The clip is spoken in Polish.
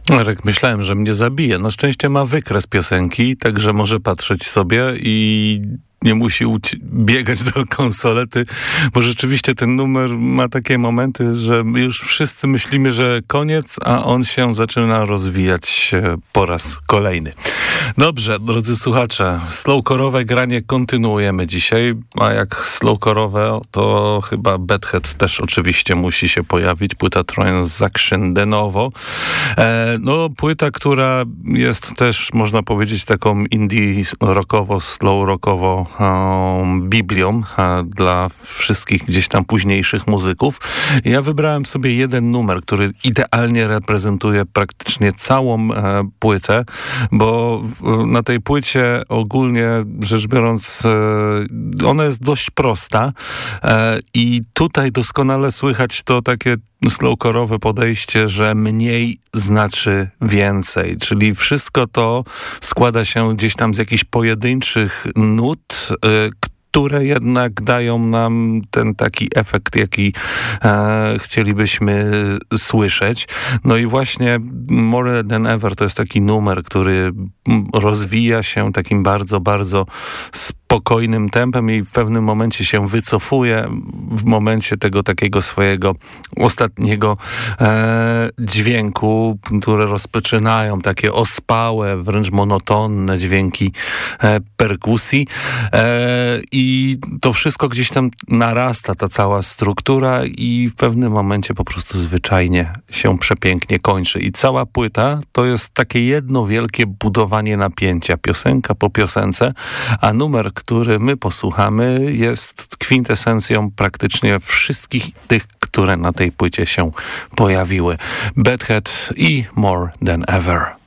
Marek, myślałem, że mnie zabije. Na szczęście ma wykres piosenki, także może patrzeć sobie i nie musi biegać do konsolety, bo rzeczywiście ten numer ma takie momenty, że już wszyscy myślimy, że koniec, a on się zaczyna rozwijać po raz kolejny. Dobrze, drodzy słuchacze, slowcore'owe granie kontynuujemy dzisiaj, a jak slowcore'owe, to chyba Bedhead też oczywiście musi się pojawić, płyta Transaction de Novo. Płyta, która jest też, można powiedzieć, taką indie rockowo, slow rockowo biblią dla wszystkich gdzieś tam późniejszych muzyków. Ja wybrałem sobie jeden numer, który idealnie reprezentuje praktycznie całą płytę, bo na tej płycie ogólnie rzecz biorąc ona jest dość prosta i tutaj doskonale słychać to takie slowcore'owe podejście, że mniej znaczy więcej, czyli wszystko to składa się gdzieś tam z jakichś pojedynczych nut, które jednak dają nam ten taki efekt, jaki chcielibyśmy słyszeć. No i właśnie More Than Ever to jest taki numer, który rozwija się takim bardzo, bardzo spokojnym tempem i w pewnym momencie się wycofuje w momencie tego takiego swojego ostatniego dźwięku, które rozpoczynają takie ospałe, wręcz monotonne dźwięki perkusji i to wszystko gdzieś tam narasta, ta cała struktura i w pewnym momencie po prostu zwyczajnie się przepięknie kończy. I cała płyta to jest takie jedno wielkie budowanie napięcia, piosenka po piosence, a numer, który my posłuchamy, jest kwintesencją praktycznie wszystkich tych, które na tej płycie się pojawiły. Bedhead i More Than Ever.